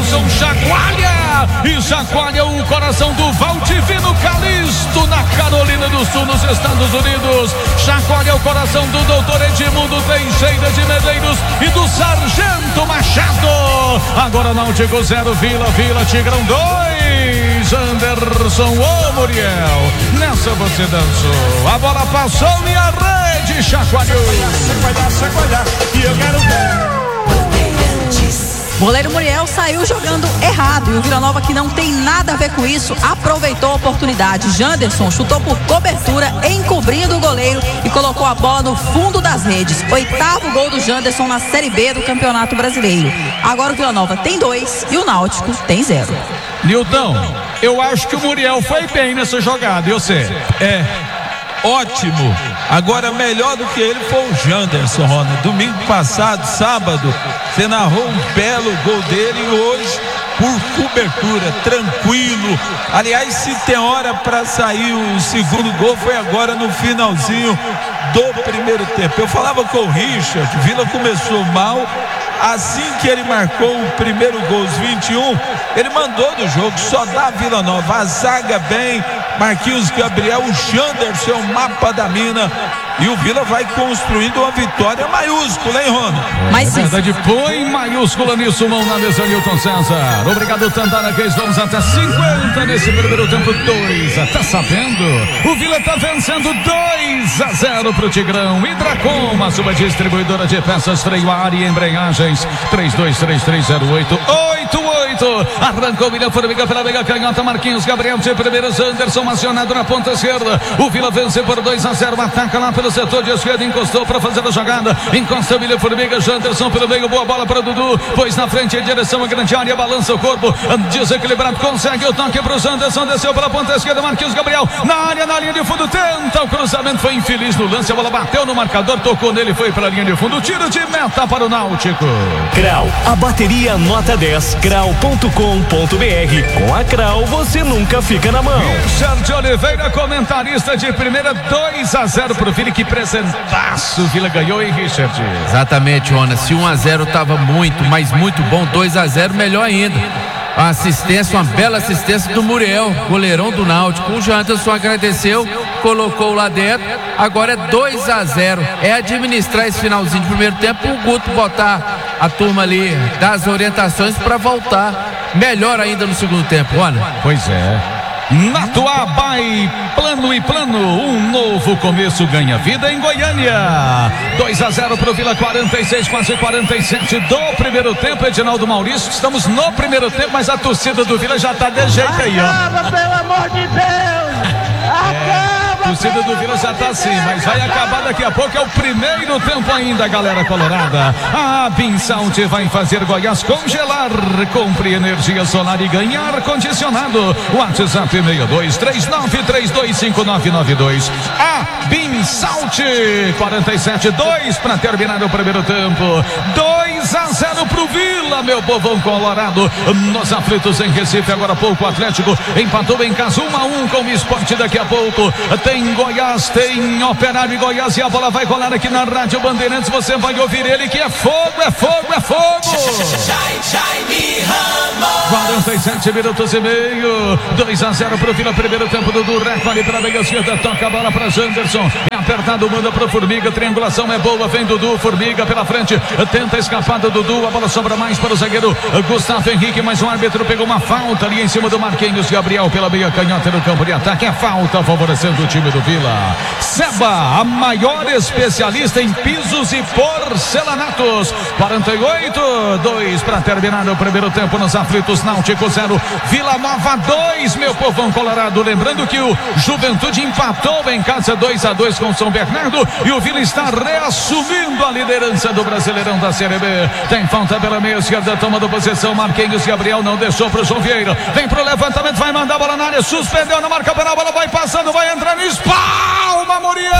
Janderson chacoalha e chacoalha o coração do Valdivino Calixto na Carolina do Sul, nos Estados Unidos. Chacoalha o coração do doutor Edmundo Teixeira de Medeiros e do Sargento Machado. Agora Náutico 0, Vila Tigrão 2. Anderson, ô Muriel, nessa você dançou. A bola passou e a rede chacoalhou. Chacoalhar, e eu quero ver. Goleiro Muriel saiu jogando errado e o Vila Nova, que não tem nada a ver com isso, aproveitou a oportunidade. Janderson chutou por cobertura, encobrindo o goleiro e colocou a bola no fundo das redes. 8º gol do Janderson na Série B do Campeonato Brasileiro. Agora o Vila Nova tem 2 e o Náutico tem 0. Nilton, eu acho que o Muriel foi bem nessa jogada, e você? Ótimo. Agora melhor do que ele foi o Janderson, Rona. Domingo passado, sábado, você narrou um belo gol dele e hoje por cobertura, tranquilo. Aliás, se tem hora para sair o segundo gol, foi agora no finalzinho do primeiro tempo. Eu falava com o Richard, Vila começou mal. Assim que ele marcou o primeiro gol, os 21, ele mandou do jogo, só dá Vila Nova. A zaga bem, Marquinhos Gabriel, o Janderson, o mapa da mina. E o Vila vai construindo uma vitória maiúscula, hein, Rona? Mas é verdade, põe maiúscula nisso, mão na mesa, Nilton César. Obrigado, Tantana, que vamos até 50 nesse primeiro tempo, 2. Tá sabendo? O Vila tá vencendo 2-0 pro Tigrão. Hidracom, a sua distribuidora de peças, freio, ar e embreagens. 32330888. Arrancou o William Formiga pela meia canhota, Marquinhos Gabriel de primeiro, Anderson acionado na ponta esquerda. O Vila vence por 2-0, ataca lá pelo setor de esquerda, encostou para fazer a jogada, encosta o William Formiga, Janderson pelo meio, boa bola para Dudu, pois na frente em direção à grande área, balança o corpo, desequilibrado, consegue o toque para o Janderson, desceu pela ponta esquerda, Marquinhos Gabriel, na linha de fundo, tenta o cruzamento, foi infeliz no lance, a bola bateu no marcador, tocou nele, foi para a linha de fundo, tiro de meta para o Náutico. Crau, a bateria nota 10, crau.com.br. Com a Crau você nunca fica na mão. Richard Oliveira, comentarista de primeira, 2-0 pro Vila. Que presentaço o Vila ganhou, hein, Richard? Exatamente, Jonas. Se 1-0 tava muito, mas muito bom, 2-0 melhor ainda. A assistência, uma bela assistência do Muriel, goleirão do Náutico. O Janderson agradeceu, colocou lá dentro. Agora é 2-0. É administrar esse finalzinho de primeiro tempo, o Guto botar a turma ali, dar as orientações para voltar melhor ainda no segundo tempo, Jonas. Pois é. Natuá by Plano e Plano, um novo começo ganha vida em Goiânia. 2-0 pro Vila, 46, quase 47 do primeiro tempo. Edinaldo Maurício, estamos no primeiro tempo, mas a torcida do Vila já tá de jeito aí, ó. Acaba, pelo amor de Deus! Acaba! A torcida do Vila já tá assim, mas vai acabar daqui a pouco, é o primeiro tempo ainda, galera colorada. A Binsalt vai fazer Goiás congelar. Compre energia solar e ganhe ar-condicionado. WhatsApp 6239325992. A Binsalt, 47-2 para terminar o primeiro tempo. 2-0 pro Vila, meu povão colorado. Nos aflitos em Recife, agora há pouco o Atlético empatou em casa 1-1 com o Sport. Daqui a pouco tem Goiás, tem Operário e Goiás, e a bola vai rolar aqui na Rádio Bandeirantes. Você vai ouvir ele, que é fogo, é fogo, é fogo. 47 minutos e meio, 2-0 pro Vila, primeiro tempo do Dureco ali pela meia esquerda, toca a bola para Janderson, é apertado, manda pro Formiga, triangulação é boa, vem Dudu, Formiga pela frente, tenta escapar do Dudu, a bola sobra mais para o zagueiro Gustavo Henrique, mas o árbitro pegou uma falta ali em cima do Marquinhos Gabriel pela meia canhota no campo de ataque, é falta favorecendo o time do Vila. Seba, a maior especialista em pisos e porcelanatos. 48-2 para terminar o primeiro tempo nos aflitos. Náutico 0, Vila Nova 2, meu povão colorado. Lembrando que o Juventude empatou em casa 2-2 com São Bernardo e o Vila está reassumindo a liderança do Brasileirão da Série B. Tem falta pela meia esquerda, toma do possessão, Marquinhos Gabriel não deixou para o João Vieira. Vem pro levantamento, vai mandar a bola na área, suspendeu na marca penal, a bola vai passando, vai entrar no espalma, Muriel!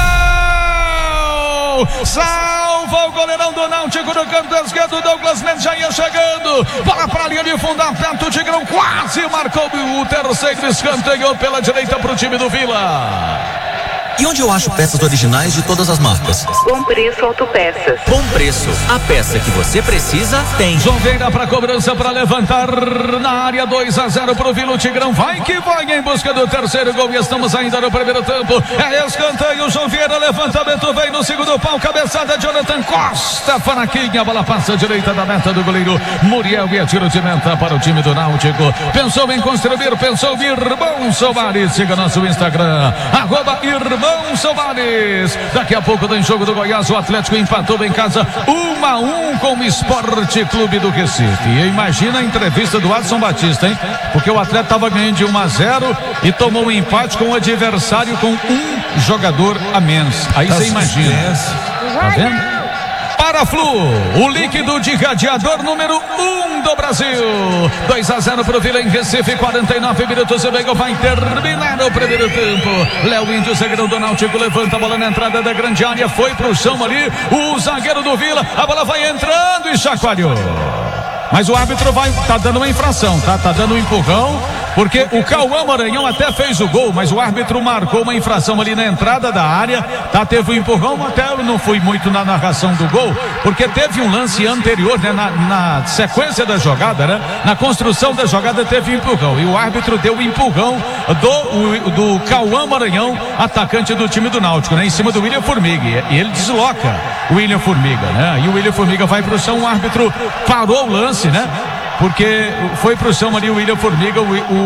Salva o goleirão do Náutico no canto esquerdo, Douglas Mendes já ia chegando, bola para a linha de fundo, aperta o Tigrão, quase marcou o terceiro, escanteio pela direita para o time do Vila. E onde eu acho peças originais de todas as marcas? Bom Preço Autopeças. Bom Preço, a peça que você precisa tem. João Vieira para cobrança para levantar na área, 2-0 pro Vila. O Tigrão vai que vai em busca do terceiro gol e estamos ainda no primeiro tempo. É escanteio, João Vieira, levantamento, vem no segundo pau, cabeçada de Jonathan Costa, Fanaquinha, a bola passa à direita da meta do goleiro Muriel e é tiro de meta para o time do Náutico. Pensou em construir, pensou em Irmão Soares. Siga nosso Instagram, @Irmão Soares. Daqui a pouco tem jogo do Goiás, o Atlético empatou em casa 1-1 com o Esporte Clube do Recife. E imagina a entrevista do Adson Batista, hein? Porque o Atlético estava ganhando de 1-0 e tomou um empate com o adversário com um jogador a menos. Aí você imagina. Tá vendo? Paraflu, o líquido de radiador número 1 do Brasil. 2-0 pro Vila em Recife, 49 minutos. O Veiga vai terminar o primeiro tempo. Léo Índio, zagueiro do Náutico, levanta a bola na entrada da grande área. Foi pro chão ali, o zagueiro do Vila. A bola vai entrando e chacoalhou. Mas o árbitro tá dando uma infração, tá dando um empurrão, porque o Cauã Maranhão até fez o gol, mas o árbitro marcou uma infração ali na entrada da área, tá? Teve um empurrão, até eu não fui muito na narração do gol, porque teve um lance anterior, né? Na sequência da jogada, né? Na construção da jogada teve empurrão, e o árbitro deu o empurrão do Cauã Maranhão, atacante do time do Náutico, né? Em cima do William Formiga, e ele desloca o William Formiga, né? E o William Formiga vai pro chão, o árbitro parou o lance, né? Porque foi pro chão ali o William Formiga,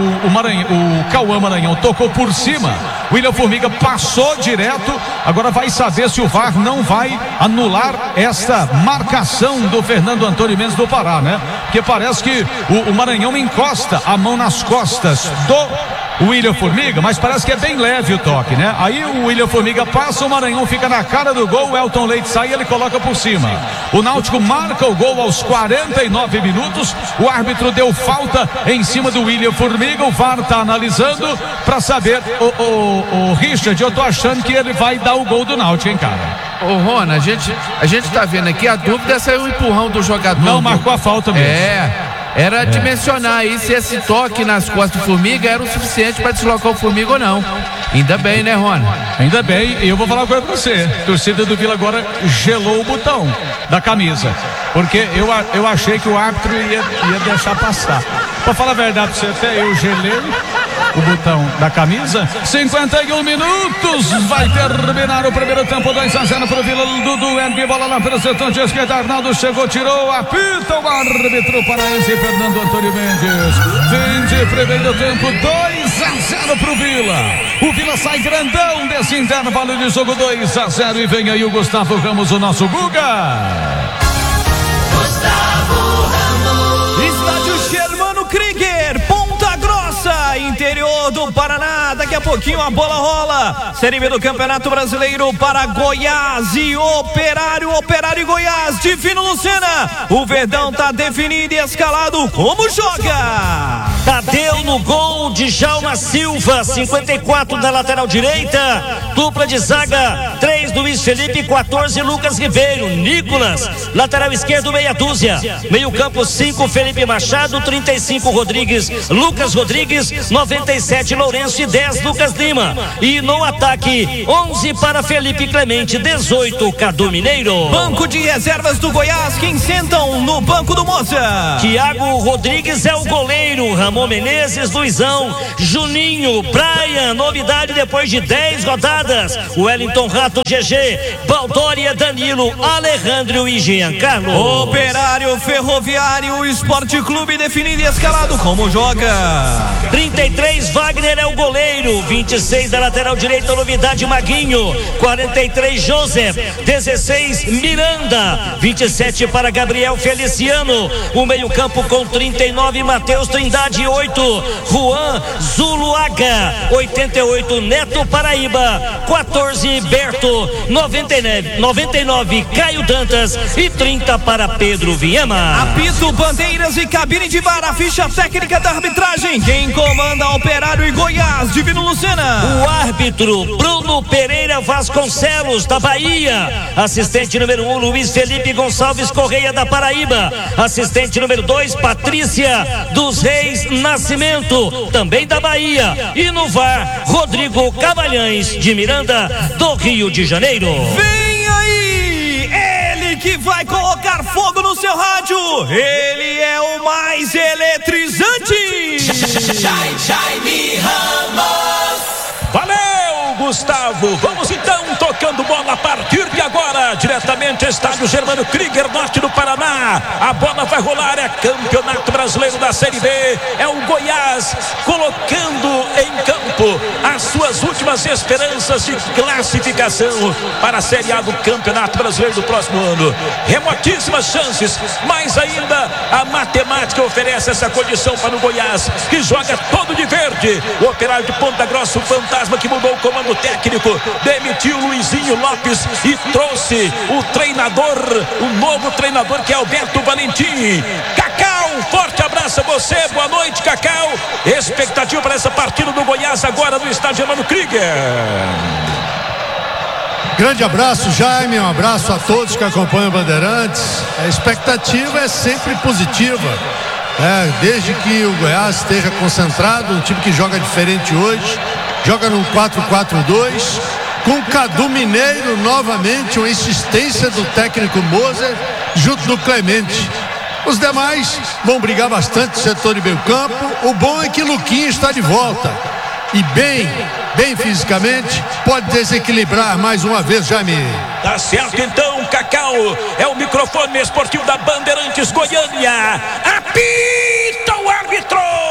o Cauã Maranhão tocou por cima, o William Formiga passou direto. Agora vai saber se o VAR não vai anular esta marcação do Fernando Antônio Mendes do Pará, né? Porque parece que o Maranhão encosta a mão nas costas do William Formiga, mas parece que é bem leve o toque, né? Aí o William Formiga passa, o Maranhão fica na cara do gol, o Elton Leite sai e ele coloca por cima. O Náutico marca o gol aos 49 minutos. O árbitro deu falta em cima do William Formiga. O VAR tá analisando para saber. O Richard, eu tô achando que ele vai dar o gol do Náutico, hein, cara? Ô, Rona, a gente tá vendo aqui, a dúvida é se é o empurrão do jogador. Não, marcou a falta mesmo. Era dimensionar aí se esse toque nas costas do Formiga era o suficiente para deslocar o Formiga ou não. Ainda bem, né, Rony? Ainda bem, e eu vou falar uma coisa pra você. A torcida do Vila agora gelou o botão da camisa, porque eu achei que o árbitro ia deixar passar. Pra falar a verdade pra você, até eu gelei o botão da camisa. 51 minutos, vai terminar o primeiro tempo, 2-0 pro Vila. Dudu ergue bola lá pelo setor de esquerda, Arnaldo chegou, tirou, apita o árbitro paraense Fernando Antônio Mendes. Fim de primeiro tempo, 2-0 pro Vila. O Vila sai grandão desse intervalo de jogo, 2-0, e vem aí o Gustavo Ramos, o nosso Guga. Gustavo Ramos. Estádio Germano Krieger, Ponta Grossa, interior do Paraná. Daqui a pouquinho a bola rola. Série B do Campeonato Brasileiro para Goiás e Operário e Goiás. Divino Lucena, o Verdão tá definido e escalado. Como joga? Tadeu no gol, de Djalma Silva, 54 na lateral direita. Dupla de zaga, 3 Luiz Felipe, 14 Lucas Ribeiro. Nicolas, lateral esquerdo, meia dúzia. Meio campo, 5 Felipe Machado, 35 Rodrigues, Lucas Rodrigues, 97 Lourenço e 10 Lucas Lima. E no ataque, 11 para Felipe Clemente, 18 Cadu Mineiro. Banco de reservas do Goiás, quem sentam no banco do Moça? Tiago Rodrigues é o goleiro, Ramon Menezes, Luizão, Juninho, Brian, novidade depois de 10 rodadas, Wellington Rato, GG, Baldória, Danilo, Alejandro e Giancarlo. Operário, Ferroviário, Esporte Clube definido e escalado. Como joga? 33 Wagner é o goleiro, 26 da lateral direita, novidade Maguinho, 43 Joseph, 16 Miranda, 27 para Gabriel Feliciano. O meio campo com 39 Matheus Trindade, 8 Juan Zuluaga, 88 Neto Paraíba, 14 Berto, 99 Caio Dantas e 30 para Pedro Viema. Apito, bandeiras e cabine de VAR, a ficha técnica da arbitragem. Quem comanda Operário e Goiás, Divino Lucena? O árbitro Bruno Pereira Vasconcelos, da Bahia. Assistente número 1 Luiz Felipe Gonçalves Correia, da Paraíba. Assistente número 2 Patrícia dos Reis Nascimento, também da Bahia. E no VAR, Rodrigo Cavalhães, de Miranda, do Rio de Janeiro. Vem aí, ele que vai colocar fogo no seu rádio. Ele é o mais eletrizante. Jaime Ramos. Valeu, Gustavo. Vamos então tocando bola a partir de agora, diretamente estádio Germano Krieger, norte do Paraná. A bola vai rolar, é Campeonato Brasileiro da Série B. É o Goiás colocando em campo as suas últimas esperanças de classificação para a Série A do Campeonato Brasileiro do próximo ano. Remotíssimas chances, mas ainda a matemática oferece essa condição para o Goiás, que joga todo de verde. O Operário de Ponta Grossa, o fantasma que mudou o comando técnico, demitiu Luizinho Lopes e trouxe o treinador, o novo treinador, que é Alberto Valentim. Cacau, forte abraço a você, boa noite, Cacau. Expectativa para essa partida do Goiás agora no estádio Germano Krieger. Grande abraço, Jaime, um abraço a todos que acompanham o Bandeirantes. A expectativa é sempre positiva, desde que o Goiás esteja concentrado, um time que joga diferente hoje, joga no 4-4-2, com Cadu Mineiro novamente, uma insistência do técnico Moser junto do Clemente. Os demais vão brigar bastante no setor de meio campo. O bom é que Luquinha está de volta e bem fisicamente, pode desequilibrar mais uma vez, Jaime. Tá certo então, Cacau, é o microfone esportivo da Bandeirantes Goiânia. Apita o árbitro!